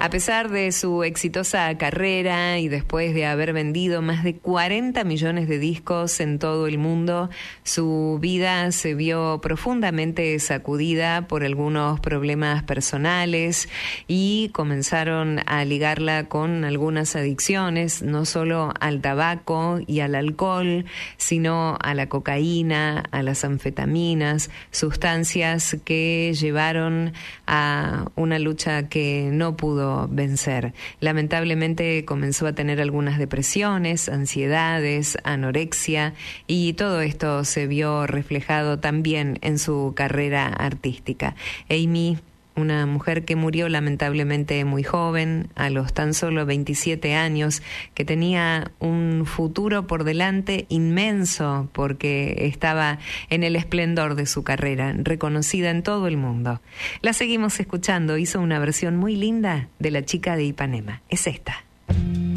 A pesar de su exitosa carrera y después de haber vendido más de 40 millones de discos en todo el mundo, su vida se vio profundamente sacudida por algunos problemas personales y comenzaron a ligarla con algunas adicciones, no solo al tabaco y al alcohol, sino a la cocaína, a las anfetaminas, sustancias que llevaron a una lucha que no pudo vencer. Lamentablemente comenzó a tener algunas depresiones, ansiedades, anorexia, y todo esto se vio reflejado también en su carrera artística. Amy, una mujer que murió lamentablemente muy joven, a los tan solo 27 años, que tenía un futuro por delante inmenso porque estaba en el esplendor de su carrera, reconocida en todo el mundo. La seguimos escuchando, hizo una versión muy linda de La chica de Ipanema. Es esta.